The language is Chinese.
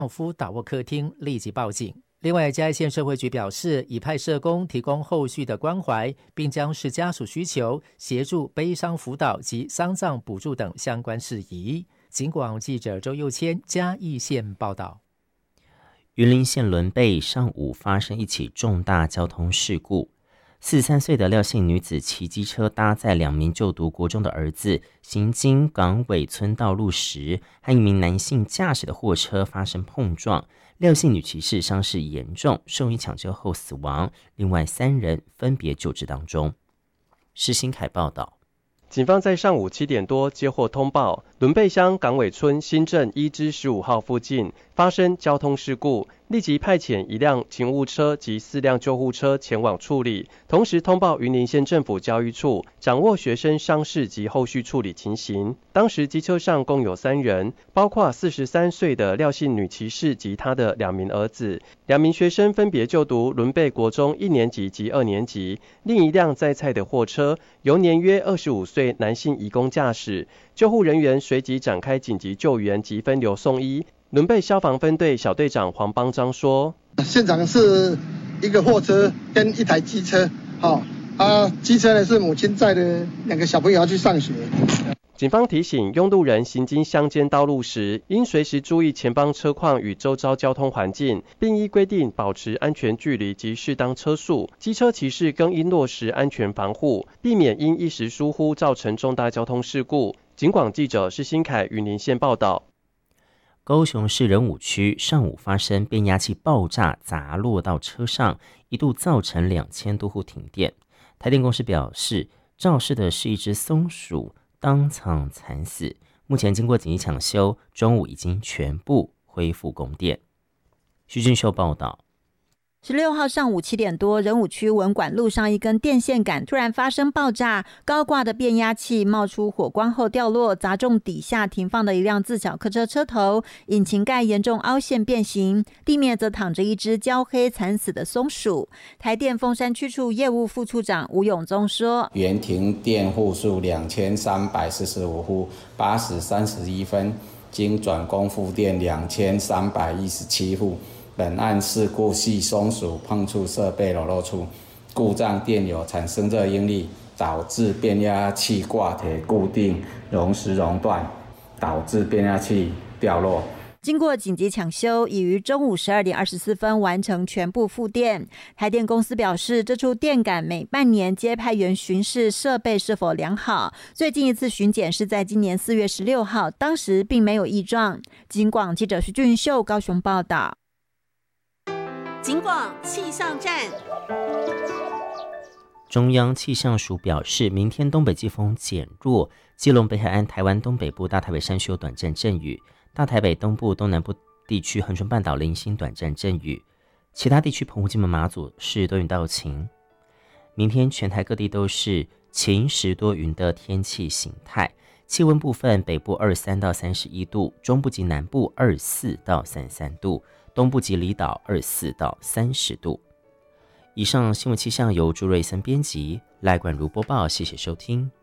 丈夫倒卧客厅，立即报警。另外，嘉义县社会局表示，已派社工提供后续的关怀，并将视家属需求，协助悲伤辅导及丧葬补助等相关事宜。警广记者周佑谦嘉义县报道。 云林县仑背上午发生一起重大交通事故，43岁的廖姓女子骑机车搭载2名就读国中的儿子，行经港尾村道路时，和一名男性驾驶的货车发生碰撞。廖姓女骑士伤势严重，送医抢救后死亡，另外3人分别救治当中。施新凯报道。 警方在上午7点多接获通报，仑背乡港尾村新镇1支15号附近发生交通事故，立即派遣1辆勤务车及4辆救护车前往处理，同时通报云林县政府教育处，掌握学生伤势及后续处理情形。当时机车上共有3人，包括43岁的廖姓女骑士及她的2名儿子，2名学生分别就读仑背国中1年级及2年级，另一辆载菜的货车由年约25岁男性移工驾驶，救护人员随即展开紧急救援及分流送医。仑背消防分队小队长黄邦章说：“ 现场是一个货车跟一台机车，机车呢是母亲载的2个小朋友要去上学。” 警方提醒拥路人行经乡间道路时，应随时注意前方车况与周遭交通环境，并依规定保持安全距离及适当车速。机车骑士更应落实安全防护，避免因一时疏忽造成重大交通事故。警广记者施新凯云林县报道。 高雄市仁武区上午发生变压器爆炸砸落到车上，一度造成2000多户停电。台电公司表示，肇事的是一只松鼠，当场惨死，目前经过紧急抢修，中午已经全部恢复供电。徐俊秀报道。 16号上午7点多，仁武区文管路上一根电线杆突然发生爆炸，高挂的变压器冒出火光后掉落，砸中底下停放的一辆自小客车车头，引擎盖严重凹陷变形，地面则躺着一只焦黑惨死的松鼠。台电凤山区处业务副处长吴永宗说：“ 原停电户数2345户，8时31分，经转供复电2317户。本案事故系松鼠碰触设备裸露处，故障电流产生热应力，导致变压器挂铁固定熔石熔断，导致变压器掉落。” 经过紧急抢修，已于中午12点24分完成全部复电。台电公司表示，这处电杆每半年皆派员巡视设备是否良好，最近一次巡检是在今年4月16号，当时并没有异状。警广记者徐俊秀高雄报道。 警广气象站。 中央气象署表示，明天东北季风减弱，基隆北海岸、台湾东北部、大台北山区有短暂阵雨，大台北东部、东南部地区、恒春半岛零星短暂阵雨，其他地区澎湖、金门、马祖是多云到晴。明天全台各地都是晴时多云的天气形态，气温部分，北部23到31度，中部及南部24到33度，东部及离岛24到30度。以上新闻气象由朱瑞森编辑，赖冠如播报，谢谢收听。